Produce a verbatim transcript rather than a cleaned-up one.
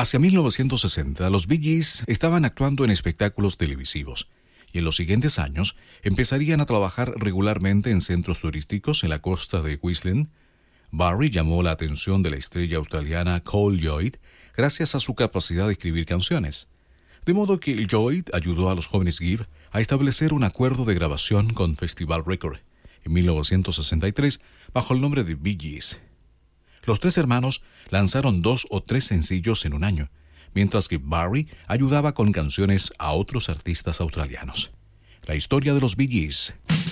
Hacia mil novecientos sesenta, los Bee Gees estaban actuando en espectáculos televisivos y en los siguientes años empezarían a trabajar regularmente en centros turísticos en la costa de Queensland. Barry llamó la atención de la estrella australiana Cole Lloyd gracias a su capacidad de escribir canciones, de modo que Lloyd ayudó a los jóvenes Gibb a establecer un acuerdo de grabación con Festival Record en mil novecientos sesenta y tres bajo el nombre de Bee Gees. Los tres hermanos lanzaron dos o tres sencillos en un año, mientras que Barry ayudaba con canciones a otros artistas australianos. La historia de los Bee Gees.